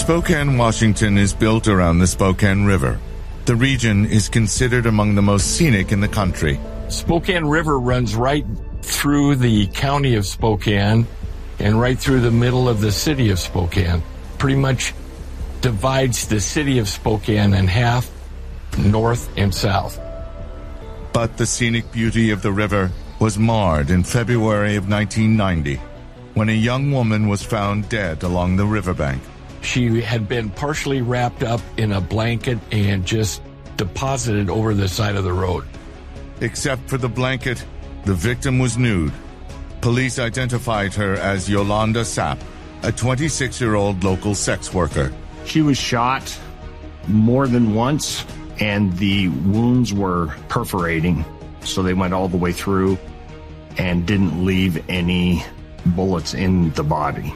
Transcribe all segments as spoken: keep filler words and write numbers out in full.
Spokane, Washington is built around the Spokane River. The region is considered among the most scenic in the country. Spokane River runs right through the county of Spokane and right through the middle of the city of Spokane. Pretty much divides the city of Spokane in half, north and south. But the scenic beauty of the river was marred in February of nineteen ninety, when a young woman was found dead along the riverbank. She had been partially wrapped up in a blanket and just deposited over the side of the road. Except for the blanket, the victim was nude. Police identified her as Yolanda Sapp, a twenty-six-year-old local sex worker. She was shot more than once, and the wounds were perforating, so they went all the way through and didn't leave any bullets in the body.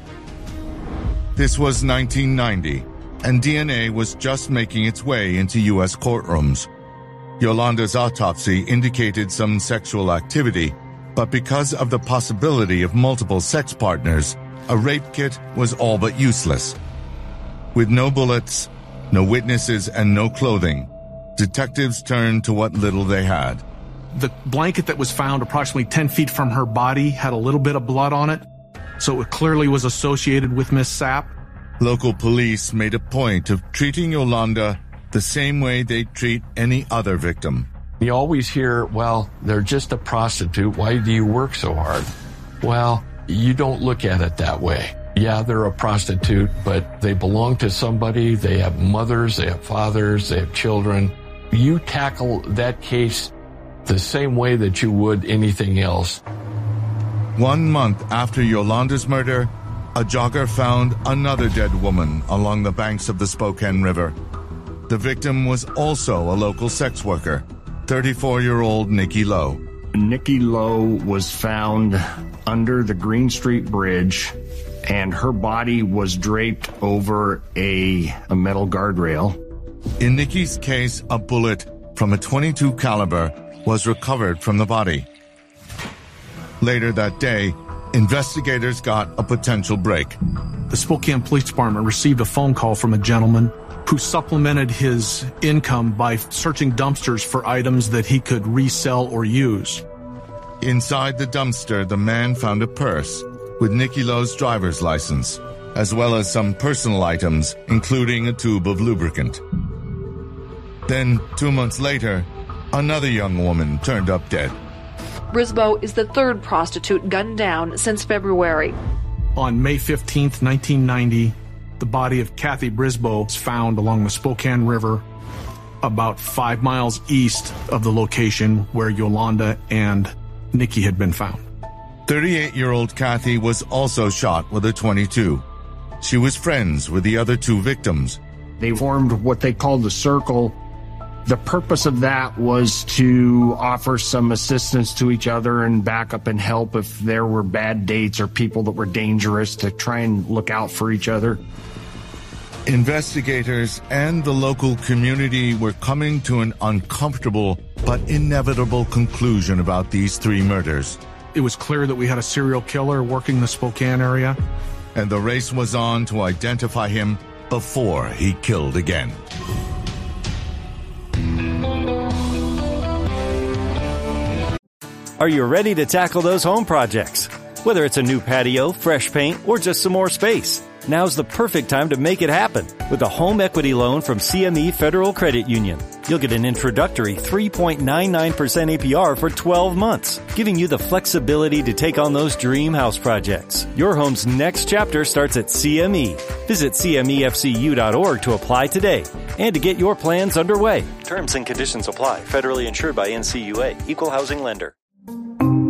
This was nineteen ninety, and D N A was just making its way into U S courtrooms. Yolanda's autopsy indicated some sexual activity, but because of the possibility of multiple sex partners, a rape kit was all but useless. With no bullets, no witnesses, and no clothing, detectives turned to what little they had. The blanket that was found approximately ten feet from her body had a little bit of blood on it, so it clearly was associated with Miss Sapp. Local police made a point of treating Yolanda the same way they treat any other victim. You always hear, well, they're just a prostitute. Why do you work so hard? Well, you don't look at it that way. Yeah, they're a prostitute, but they belong to somebody. They have mothers, they have fathers, they have children. You tackle that case the same way that you would anything else. One month after Yolanda's murder, a jogger found another dead woman along the banks of the Spokane River. The victim was also a local sex worker, thirty-four-year-old Nikki Lowe. Nikki Lowe was found under the Green Street Bridge, and her body was draped over a, a metal guardrail. In Nikki's case, a bullet from a twenty-two caliber was recovered from the body. Later that day, investigators got a potential break. The Spokane Police Department received a phone call from a gentleman who supplemented his income by searching dumpsters for items that he could resell or use. Inside the dumpster, the man found a purse with Nikki Lowe's driver's license, as well as some personal items, including a tube of lubricant. Then, two months later, another young woman turned up dead. Brisboe is the third prostitute gunned down since February. On May fifteenth, nineteen ninety, the body of Kathy Brisboe was found along the Spokane River, about five miles east of the location where Yolanda and Nikki had been found. thirty-eight-year-old Kathy was also shot with a twenty-two. She was friends with the other two victims. They formed what they called the circle. The purpose of that was to offer some assistance to each other and backup and help if there were bad dates or people that were dangerous, to try and look out for each other. Investigators and the local community were coming to an uncomfortable but inevitable conclusion about these three murders. It was clear that we had a serial killer working the Spokane area. And the race was on to identify him before he killed again. Are you ready to tackle those home projects? Whether it's a new patio, fresh paint, or just some more space, now's the perfect time to make it happen with a home equity loan from C M E Federal Credit Union. You'll get an introductory three point nine nine percent A P R for twelve months, giving you the flexibility to take on those dream house projects. Your home's next chapter starts at C M E. Visit C M E F C U dot org to apply today and to get your plans underway. Terms and conditions apply. Federally insured by N C U A. Equal housing lender.